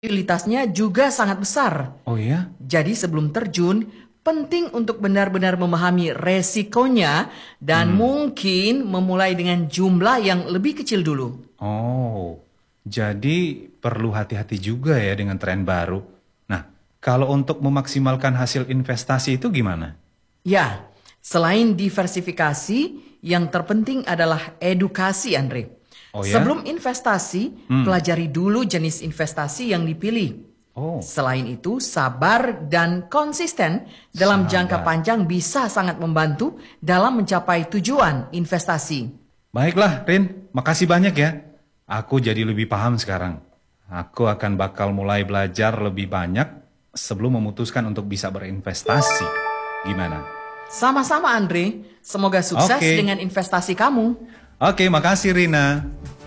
Utilitasnya juga sangat besar. Oh ya? Jadi sebelum terjun, penting untuk benar-benar memahami resikonya dan mungkin memulai dengan jumlah yang lebih kecil dulu. Oh, jadi perlu hati-hati juga ya dengan tren baru. Nah, kalau untuk memaksimalkan hasil investasi itu gimana? Ya, selain diversifikasi, yang terpenting adalah edukasi, Andre. Oh ya? Sebelum investasi, pelajari dulu jenis investasi yang dipilih. Oh, Selain itu, sabar dan konsisten dalam jangka sabar. panjang bisa sangat membantu dalam mencapai tujuan investasi. Baiklah, Rin. Makasih banyak ya. Aku jadi lebih paham sekarang. Aku akan bakal mulai belajar lebih banyak sebelum memutuskan untuk bisa berinvestasi. Gimana? Sama-sama, Andre. Semoga sukses Oke. dengan investasi kamu. Oke, makasih Rina.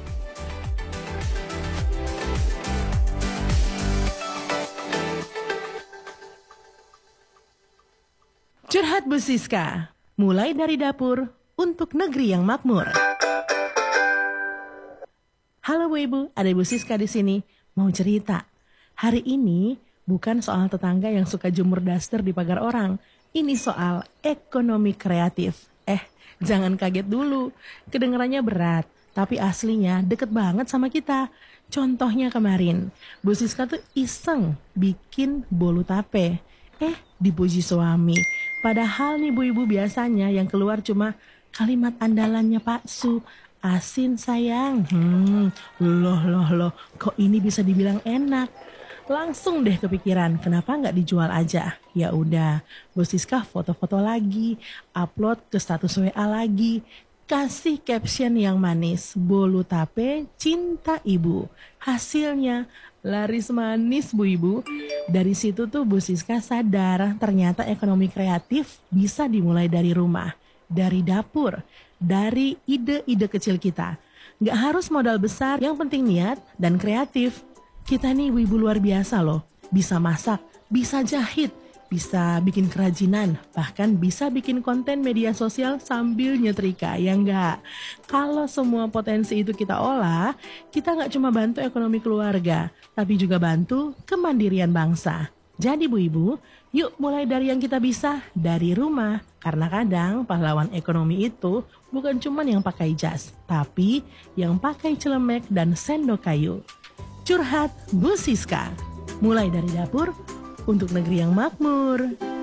Curhat Bu Siska, mulai dari dapur untuk negeri yang makmur. Halo Bu Ibu, ada Ibu Siska di sini. Mau cerita. Hari ini bukan soal tetangga yang suka jemur daster di pagar orang. Ini soal ekonomi kreatif. Jangan kaget dulu. Kedengarannya berat, tapi aslinya deket banget sama kita. Contohnya kemarin, Bu Siska tuh iseng bikin bolu tape. Dipuji suami. Padahal nih Bu Ibu biasanya yang keluar cuma kalimat andalannya Pak Su. Asin sayang. Loh, kok ini bisa dibilang enak? Langsung deh kepikiran, kenapa nggak dijual aja? Ya udah, Bu Siska foto-foto lagi, upload ke status WA lagi, kasih caption yang manis, bolu tape cinta ibu. Hasilnya laris manis Bu Ibu. Dari situ tuh Bu Siska sadar ternyata ekonomi kreatif bisa dimulai dari rumah, dari dapur, dari ide-ide kecil kita. Nggak harus modal besar, yang penting niat dan kreatif. Kita nih ibu luar biasa loh, bisa masak, bisa jahit, bisa bikin kerajinan, bahkan bisa bikin konten media sosial sambil nyetrika, ya enggak? Kalau semua potensi itu kita olah, kita nggak cuma bantu ekonomi keluarga, tapi juga bantu kemandirian bangsa. Jadi Bu Ibu, yuk mulai dari yang kita bisa, dari rumah. Karena kadang pahlawan ekonomi itu bukan cuma yang pakai jas, tapi yang pakai celemek dan sendok kayu. Curhat Bu Siska, mulai dari dapur untuk negeri yang makmur.